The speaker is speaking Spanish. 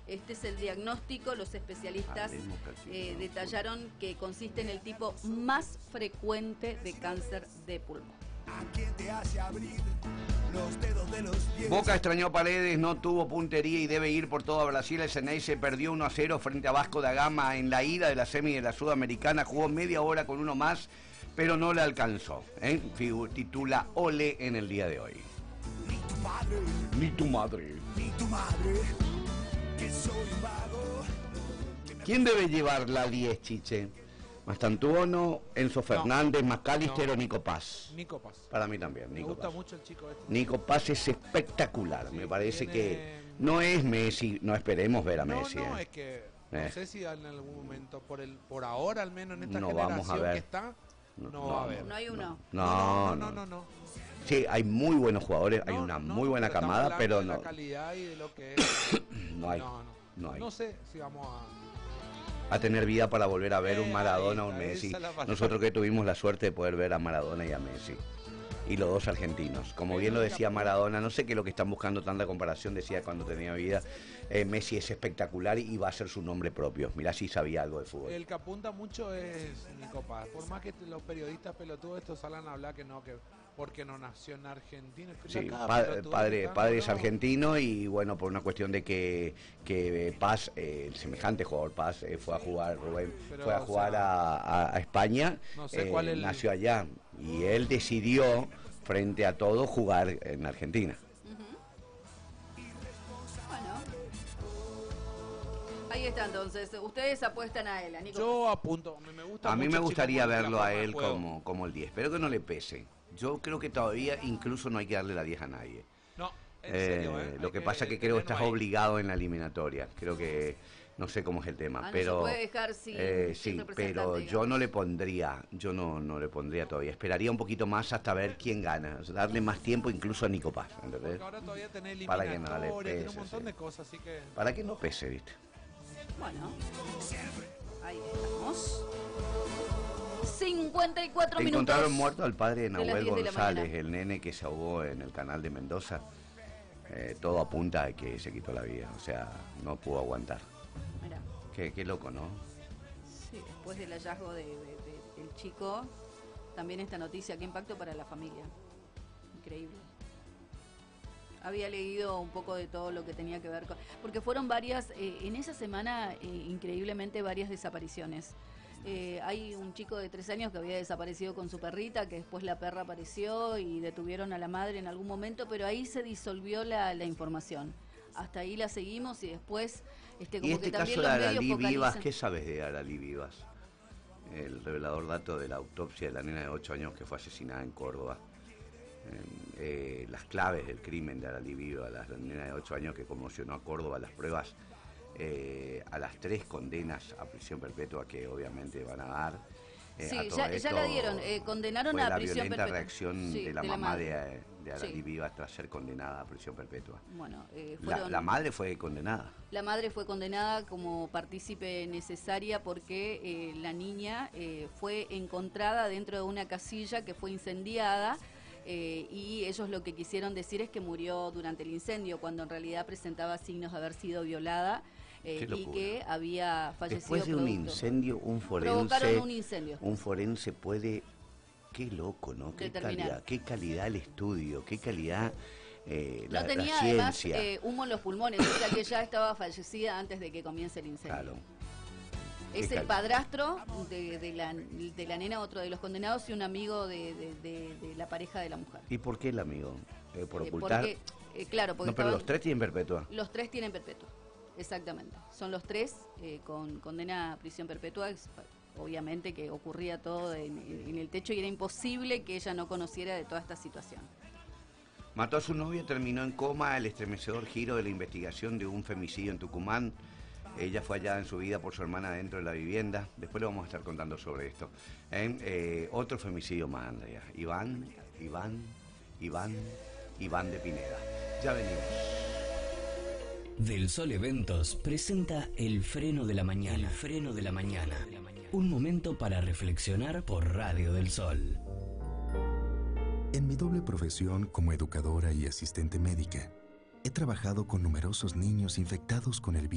Este es el diagnóstico. Los especialistas detallaron que consiste en el tipo más frecuente de cáncer de pulmón. ¿A quién te hace abrir los dedos de los pies? Boca extrañó a Paredes, no tuvo puntería y debe ir por todo Brasil. El Ceneice perdió 1-0 frente a Vasco da Gama en la ida de la semi de la Sudamericana. Jugó media hora con uno más, pero no le alcanzó. Titula Ole en el día de hoy. Ni tu padre, Ni tu madre. ni tu madre, que soy vago. ¿Quién debe llevar la 10, Chiche? Mastantuono, Enzo Fernández, Macalister o Nico Paz. Nico Paz. Para mí también, Nico Me gusta Paz. mucho el chico este. Nico Paz es espectacular. Sí, Me parece tiene... que no es Messi, no esperemos ver a Messi. No, es que no sé si en algún momento, por ahora al menos en esta No generación vamos a ver. que está, no va a haber. No hay uno. No. Sí, hay muy buenos jugadores, hay No, una no, muy buena pero estamos camada, pero hablando de no. la calidad y de lo que es. No hay. No hay. No sé si vamos A tener vida para volver a ver un Maradona o un ahí está, Messi. esa es la palabra. Nosotros que tuvimos la suerte de poder ver a Maradona y a Messi. Y los dos argentinos. Como bien lo decía Maradona, no sé qué es lo que están buscando tanta comparación, decía cuando tenía vida. Messi es espectacular y va a ser su nombre propio. Mirá si sabía algo de fútbol. El que apunta mucho es Nico Paz. Por más que los periodistas pelotudos estos salgan a hablar que no, que porque no nació en Argentina. Sí, Cada padre es argentino y bueno, por una cuestión de que Paz, el semejante jugador Paz, fue a jugar, Rubén, Pero, fue a jugar a España, no sé cuál es nació allá y él decidió, frente a todo, jugar en Argentina. Bueno, ahí está entonces. Ustedes apuestan a él, a Nico. Yo apunto, me gusta A mí mucho me el gustaría chico por la verlo a forma de él juego. como el 10, pero que no le pese. Yo creo que todavía incluso no hay que darle la 10 a nadie. No, en serio, Lo que pasa es que creo que estás obligado en la eliminatoria. Creo que no sé cómo es el tema, no pero se puede dejar sin sí, representante, pero yo digamos. no le pondría, no le pondría todavía. Esperaría un poquito más hasta ver quién gana, o sea, darle más tiempo incluso a Nico Paz, ¿entendés? Porque ahora todavía tenés Para que no le eliminatoria, tiene un pese, montón sí. de cosas, así que... Para que no pese, ¿viste? Bueno, ahí estamos. 54 minutos. Encontraron muerto al padre de de las Nahuel 10 de la González, mañana. el nene que se ahogó en el canal de Mendoza. Todo apunta a que se quitó la vida, o sea, no pudo aguantar. Mirá, Qué loco, ¿no? sí, después del hallazgo del chico, también esta noticia, qué impacto para la familia. Increíble. Había leído un poco de todo lo que tenía que ver con... Porque fueron varias, en esa semana, increíblemente, varias desapariciones. Hay un chico de 3 años que había desaparecido con su perrita, que después la perra apareció y detuvieron a la madre en algún momento, pero ahí se disolvió la información. Hasta ahí la seguimos y después como Y este que también caso de los medios Aralí Vivas, focalizan. ¿qué sabes de Aralí Vivas? El revelador dato de la autopsia de la nena de 8 años que fue asesinada en Córdoba. Las claves del crimen de Aralí Vivas, la nena de 8 años que conmocionó a Córdoba, las pruebas a las 3 condenas a prisión perpetua que obviamente van a dar. Sí, a todo ya esto la dieron, condenaron fue a la prisión violenta perpetua. reacción Sí, de la de mamá madre. de Aralí Sí. Vivas tras ser condenada a prisión perpetua. Bueno, La madre fue condenada. La madre fue condenada como partícipe necesaria porque la niña fue encontrada dentro de una casilla que fue incendiada y ellos lo que quisieron decir es que murió durante el incendio, cuando en realidad presentaba signos de haber sido violada y que había fallecido. Después de un producto. incendio, un Provocaron un incendio. Un forense puede... Qué loco, ¿no? Determinar. Qué calidad el estudio, qué calidad la No tenía la además ciencia. humo en los pulmones, o sea que ya estaba fallecida antes de que comience el incendio. Claro. Es Qué el padrastro de la nena, otro de los condenados, y un amigo de la pareja de la mujer. ¿Y por qué el amigo? ¿Por ocultar? Porque, claro, porque No, pero estaban- los 3 tienen perpetua. Los 3 tienen perpetua, exactamente. Son los 3 con condena a prisión perpetua. Obviamente que ocurría todo en el techo y era imposible que ella no conociera de toda esta situación. Mató a su novia, terminó en coma. El estremecedor giro de la investigación de un femicidio en Tucumán. Ella fue hallada en su vida por su hermana dentro de la vivienda. Después le vamos a estar contando sobre esto. Otro femicidio más, Andrea. Iván de Pineda. Ya venimos. Del Sol Eventos presenta El Freno de la Mañana. El Freno de la Mañana. Un momento para reflexionar por Radio del Sol. En mi doble profesión como educadora y asistente médica, he trabajado con numerosos niños infectados con el virus.